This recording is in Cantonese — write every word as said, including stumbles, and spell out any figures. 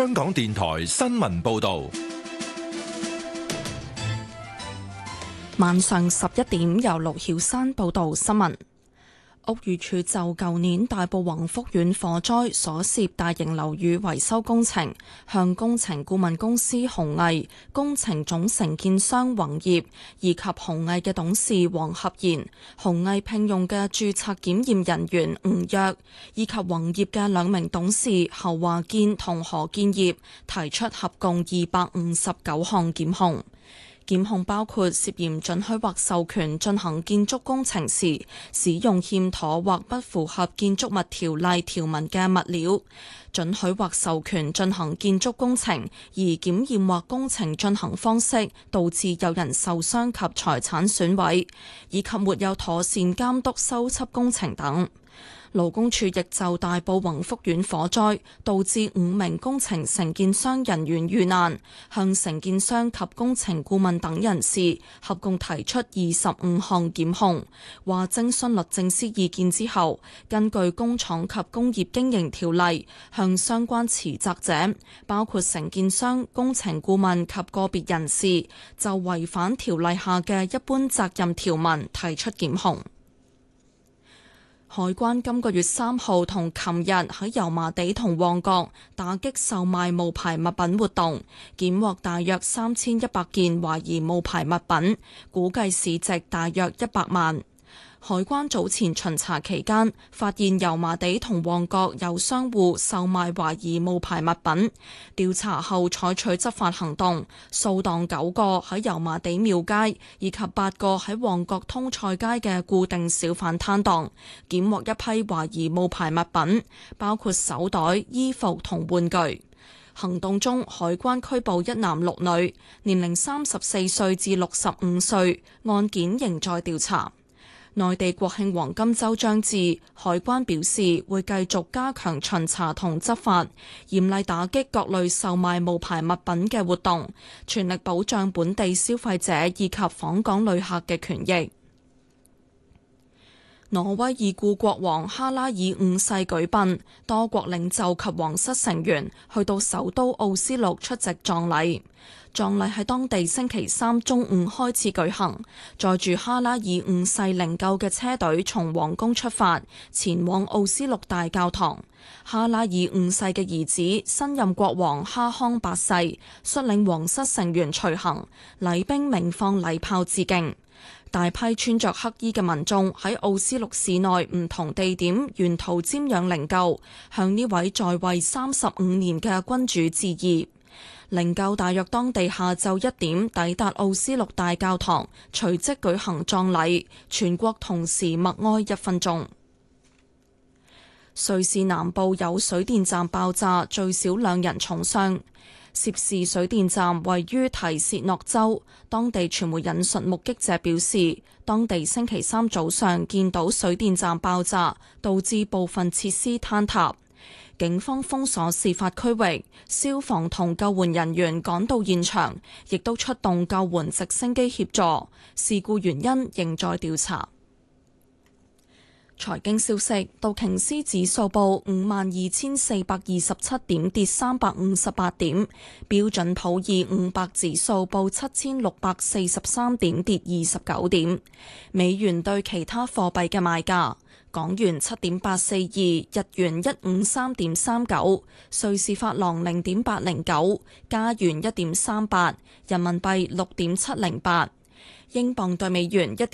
香港電台新聞報道。 晚上十一點，由陸曉山報道新聞。屋宇署就舊年大埔宏福苑火災所涉大型樓宇維修工程，向工程顧問公司鴻毅、工程總承建商宏業以及鴻毅嘅董事黃合賢、鴻毅聘用嘅註冊檢驗人員吳躍以及宏業嘅兩名董事侯華健同何建業提出合共二百五十九項檢控。檢控包括涉嫌准許或授權進行建築工程時使用欠妥或不符合建築物條例條文嘅物料，准許或授權進行建築工程而檢驗或工程進行方式導致有人受傷及財產損毀，以及沒有妥善監督修葺工程等。勞工處亦就大埔宏福苑火災導致五名工程承建商人員遇難，向承建商及工程顧問等人士合共提出二十五項檢控。話徵詢律政司意見之後，根據工廠及工業經營條例，向相關持責者，包括承建商、工程顧問及個別人士，就違反條例下嘅一般責任條文提出檢控。海關今個月三號同琴日喺油麻地同旺角打擊售賣冒牌物品活動，檢獲大約三千一百件懷疑冒牌物品，估計市值大約一百萬。海關早前巡查期間，發現油麻地同旺角有商戶售賣懷疑冒牌物品，調查後採取執法行動，掃蕩九個喺油麻地廟街以及八個喺旺角通菜街嘅固定小販攤檔，檢獲一批懷疑冒牌物品，包括手袋、衣服同玩具。行動中，海關拘捕一男六女，年齡三十四歲至六十五歲，案件仍在調查。內地國慶黃金週將至，海關表示會繼續加強巡查同執法，嚴厲打擊各類售賣冒牌物品嘅活動，全力保障本地消費者以及訪港旅客嘅權益。挪威已故國王哈拉爾五世舉殯，多國領袖及皇室成員去到首都奧斯陸出席葬禮。葬禮喺當地星期三中午開始舉行，載住哈拉爾五世靈柩嘅車隊從皇宮出發，前往奧斯陸大教堂。哈拉爾五世嘅兒子新任國王哈康八世率領皇室成員隨行，禮兵鳴放禮炮致敬。大批穿着黑衣嘅民眾喺奧斯陸市內唔同地點沿途瞻仰靈柩，向呢位在位三十五年嘅君主致意。靈柩大約當地下晝一點抵達奧斯陸大教堂，隨即舉行葬禮，全國同時默哀一分鐘。瑞士南部有水電站爆炸，最少兩人重傷。涉事水電站位於提薛諾州，當地傳媒引述目擊者表示，當地星期三早上見到水電站爆炸，導致部分設施坍塌。警方封鎖事發區域，消防同救援人員趕到現場，亦都出動救援直升機協助。事故原因仍在調查。財經消息，道瓊斯指數報五萬二千四百二十七點，跌三百五十八點；標準普爾五百指數報七千六百四十三點，跌二十九點。美元對其他貨幣嘅賣價：港元七點八四二，日元一五三點三九，瑞士法郎零點八零九，加元一點三八，人民幣六點七零八，英鎊對美元一點